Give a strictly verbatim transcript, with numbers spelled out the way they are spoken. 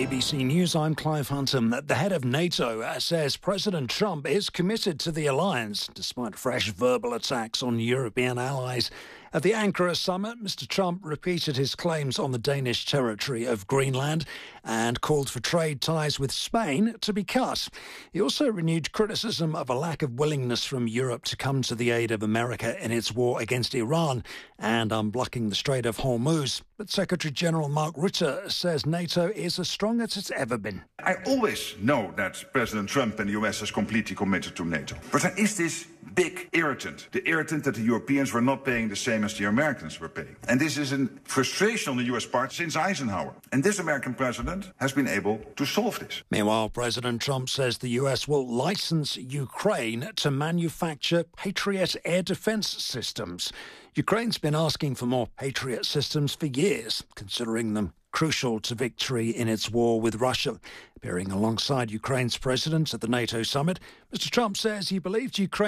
A B C News, I'm Clive Hunton. The head of NATO says President Trump is committed to the alliance, despite fresh verbal attacks on European allies. At the Ankara summit, Mister Trump repeated his claims on the Danish territory of Greenland and called for trade ties with Spain to be cut. He also renewed criticism of a lack of willingness from Europe to come to the aid of America in its war against Iran and unblocking the Strait of Hormuz. But Secretary General Mark Rutte says NATO is as strong as it's ever been. I always know that President Trump and the U S is completely committed to NATO. But there is this big irritant. The irritant that the Europeans were not paying the same as the Americans were paying. And this is a frustration on the U S part since Eisenhower. And this American president has been able to solve this. Meanwhile, President Trump says the U S will license Ukraine to manufacture Patriot air defense systems. Ukraine's been asking for more Patriot systems for years, considering them crucial to victory in its war with Russia. Appearing alongside Ukraine's president at the NATO summit, Mister Trump says he believes Ukraine